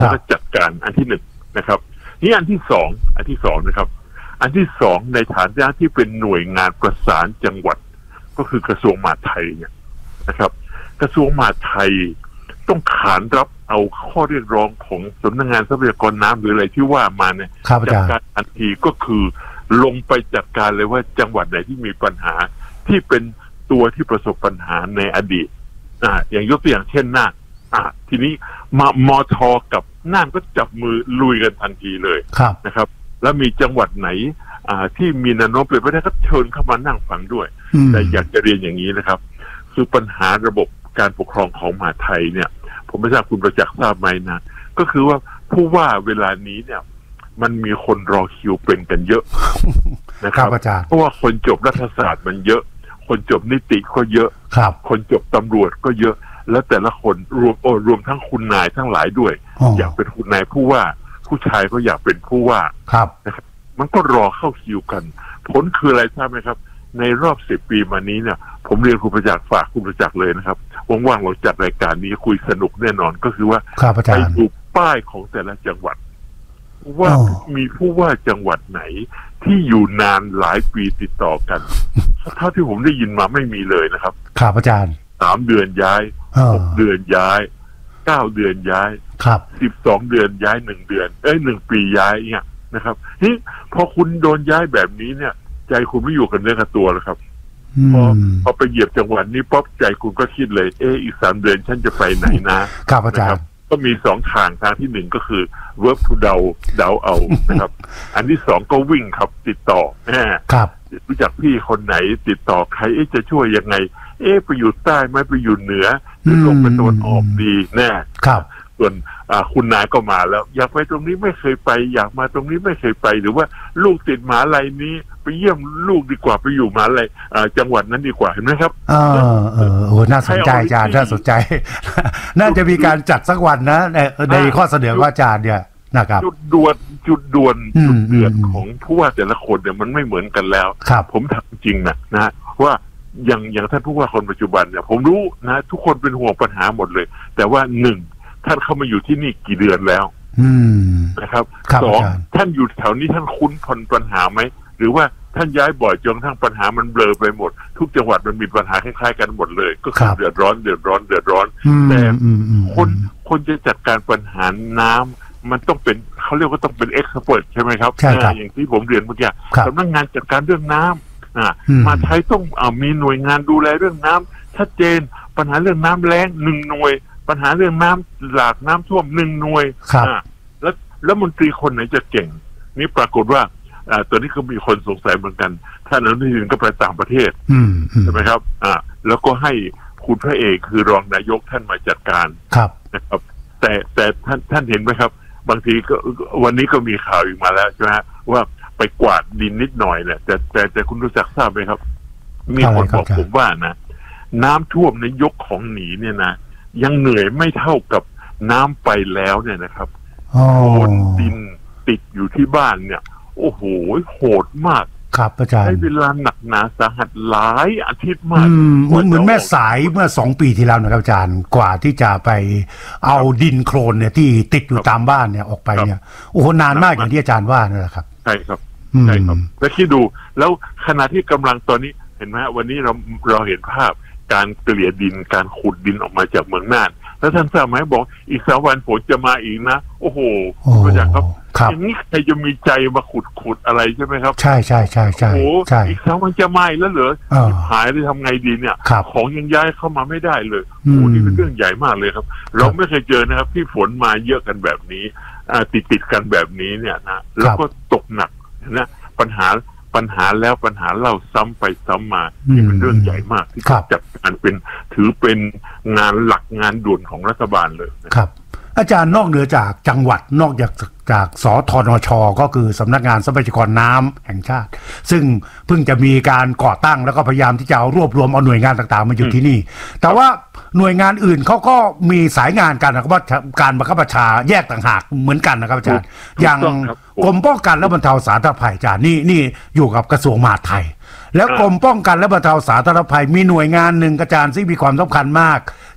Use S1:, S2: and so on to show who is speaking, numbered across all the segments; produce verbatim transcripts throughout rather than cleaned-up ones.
S1: แล้วก็จัดการอันที่หนึ่งนะครับนี่อันที่สองอันที่สองนะครับอันที่สองในฐานะที่เป็นหน่วยงานประสานจังหวัดก็คือกระทรวงมหาดไทยเนี่ยนะครับกระทรวงมหาดไทยต้องขานรับเอาข้อเรียกร้องของสำนักงานทรัพยากรน้ำหรืออะไรที่ว่ามาเนี่ยจัดการทันทีก็คือลงไปจัดการเลยว่าจังหวัดไหนที่มีปัญหาที่เป็นตัวที่ประสบปัญหาในอดีตอ่าอย่างยกตัวอย่างเช่นน่านอ่าทีนี้มามอทอกับน่านก็จับมือลุยกันทันทีเลยนะครับแล้วมีจังหวัดไหนอ่าที่มีแนวโน้มเป็นไปได้ก็เชิญเข้ามานั่งฟังด้วยแต่อยากจะเรียนอย่างนี้นะครับคือปัญหาระบบการปกครองของมหาไทยเนี่ยผมไม่ทราบคุณประจักษ์ทราบไหมนะก็คือว่าผู้ว่าเวลานี้เนี่ยมันมีคนรอคิวเป็นกันเยอะนะครับเพราะว่าคนจบรัฐศาสตร์มันเยอะคนจบนิติก็เยอะคนจบตำรวจก็เยอะแล้วแต่ละคนรวมโอ้รวมทั้งคุณนายทั้งหลายด้วยอยากเป็นคุณนายผู้ว่าผู้ชายก็อยากเป็นผู้ว่านะครับมันก็รอเข้าคิวกันผลคืออะไรทราบไหมครับในรอบสิบปีมานี้เนี่ยผมเรียนคุณประจักษ์ฝากคุณประจักษ์เลยนะครับว่างๆเราจัดรายการนี้คุยสนุกแน่นอนก็คือว่าไปดูป้ายของแต่ละจังหวัดว่ามีผู้ว่าจังหวัดไหนที่อยู่นานหลายปีติดต่อกันเท่าที่ผมได้ยินมาไม่มีเลยนะครับ
S2: ครับอาจารย์
S1: สามเดือนย้ายหกเดือนย้ายเก้าเดือนย้าย
S2: ครับ
S1: สิบสองเดือนย้ายหนึ่งเดือนเอ้ยหนึ่งปีย้ายเนี่ยนะครับนี่พอคุณโดนย้ายแบบนี้เนี่ยใจคุณไม่อยู่กับเนื้อกับตัวแล้วครับพอพอไปเหยียบจังหวัดนี้ป๊อปใจคุณก็คิดเลยเอออีกสามเดือนฉันจะไปไหนนะครับ
S2: อาจารย์
S1: ก็มีสองทางทางที่หนึ่งก็คือ work to เดาเดาเอานะครับอันที่สองก็วิ่งครับติดต่อ
S2: ครับ
S1: รู้จักพี่คนไหนติดต่อใครจะช่วยยังไงเอ๊ะไปอยู่ใต้ไหมไปอยู่เหนือหรือลงไปตะวันออกดีแน่
S2: ครับ
S1: ส่วนคุณนายก็มาแล้วอยากไปตรงนี้ไม่เคยไปอยากมาตรงนี้ไม่เคยไปหรือว่าลูกติดมหาลัยนี้ไปเยี่ยมลูกดีกว่าไปอยู่มหาลัยจังหวัดนั้นดีกว่าเห็นไหมครับ
S2: เออเออโอ้น่าสนใจอาจารย์น่าสนใจน่าจะมีการจัดสักวันนะในในข้อเสนอว่าอาจารย์เนี่ยนะครับ
S1: จุดด่วนจุดด่วนจุดเดือดของผู้ว่าแต่ละคนเนี่ยมันไม่เหมือนกันแล้วผมถามจริงนะนะว่าอย่างอย่างท่านผู้ว่าคนปัจจุบันเนี่ยผมรู้นะทุกคนเป็นห่วงปัญหาหมดเลยแต่ว่าหนึ่งท่านเข้ามาอยู่ที่นี่กี่เดือนแล้วนะครับสองท่านอยู่แถวนี้ท่านคุ้นพนปัญหาไหมหรือว่าท่านย้ายบ่อยจนทั้งปัญหามันเบลอไปหมดทุกจังหวัดมันมีปัญหาคล้ายๆกันหมดเลยก็คือเดือดร้อนเดือดร้อนเดือดร้อนแต่คนคนจะจัดการปัญหาน้ำมันต้องเป็นเขาเรียกว่าต้องเป็นเอ็กซ์เพรสใช่ไหมครับอย่างที่ผมเรียนเมื่อกี้สำนักงานจัดการเรื่องน้ำอ่ามาไทยต้องเอามีหน่วยงานดูแลเรื่องน้ำชัดเจนปัญหาเรื่องน้ำแล้งหนึ่งหน่วยปัญหาเรื่องน้ำหลากน้ำท่วมหนึ่งหน่วยอ่าแล้วแล้วมนตรีคนไหนจะเก่งนี่ปรากฏว่าอ่าตัวนี้ก็มีคนสงสัยเหมือนกันท่านอนุทินก็ไปต่างประเทศใช่ไหมครับอ่าแล้วก็ให้คุณพระเอกคือรองนายกท่านมาจัดการนะครับแต่แต่ท่านท่านเห็นไหมครับบางทีก็วันนี้ก็มีข่าวอีกมาแล้วใช่ไหมว่าไปกวาดดินนิดหน่อยแหละแต่แต่แต่คุณรู้จักทราบไหมครับมีคนบอกผมว่านะน้ำท่วมในยกของหนีเนี่ยนะยังเหนื่อยไม่เท่ากับน้ำไปแล้วเนี่ยนะครับโคนดินติดอยู่ที่บ้านเนี่ยโอ้โหโหดมาก
S2: ครับอาจารย์
S1: ใช้เวลาหนักหนาสาหัสหลายอาทิตย์มาก
S2: เหมือนเหมือนแม่สายเมื่อสองปีที่แล้วนะครับอาจารย์กว่าที่จะไปเอาดินโคลนเนี่ยที่ติดอยู่ตามบ้านเนี่ยออกไปเนี่ยโอ้โหนานมากอย่างที่อาจารย์ว่านั่นแหละครับ
S1: ใช่ครับใช่ครับแล้วคิดดูแล้วขณะที่กำลังตอนนี้เห็นไหมวันนี้เราเราเห็นภาพการเกลี่ยดินการขุดดินออกมาจากเมืองน่านแล้วท่านทราบไหมบอกอีกสามวันฝนจะมาอีกนะโอ้โหพระเจ้าครับอย่างนี้ใครจะมีใจมาขุดขุดอะไรใช่ไหมครับ
S2: ใช่ใช่ใช่ใช่
S1: โอ้อีกสามวันจะมาแล้วเหรอหายได้ทำไงดีเนี่ยของยังย้ายเข้ามาไม่ได้เลยโอ้นี่เป็นเรื่องใหญ่มากเลยครับเราไม่เคยเจอนะครับที่ฝนมาเยอะกันแบบนี้ติดติดกันแบบนี้เนี่ยนะแล้วก็ตกหนักนะปัญหาปัญหาแล้วปัญหาเล่าซ้ำไปซ้ำมาที่เป็นเรื่องใหญ่มากที่จัดการเป็นถือเป็นงานหลักงานด่วนของรัฐบาลเลย
S2: ครับอาจารย์นอกเหนือจากจังหวัดนอกจากจากสทนช.ก็คือสำนักงานทรัพยากรน้ำแห่งชาติซึ่งเพิ่งจะมีการก่อตั้งแล้วก็พยายามที่จะเอารวบรวมเอาหน่วยงานต่างๆมาอยู่ที่นี่แต่ว่าหน่วยงานอื่นเขาก็มีสายงานกันนะครับว่าการบังคับบัญชาแยกต่างหากเหมือนกันนะครับอาจารย์อย่างกรมป้องกันและบรรเทาสาธารณภัยอาจารย์นี่นี่อยู่กับกระทรวงมหาดไทยแล้วกรมป้องกันและบรรเทาสาธารณภัยมีหน่วยงานหนึ่งอาจารย์ซึ่งมีความสำคัญมาก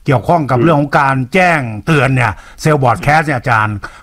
S2: เกี่ยวข้องกับเรื่องของการแจ้งเตือนเนี่ยเซลล์บอร์ดแคสต์เนี่ยอาจารย์